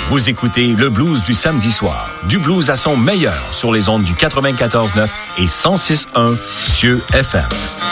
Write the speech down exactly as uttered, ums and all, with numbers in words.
Vous écoutez le blues du samedi soir. Du blues à son meilleur sur les ondes du quatre-vingt-quatorze neuf et cent six point un Cieux F M.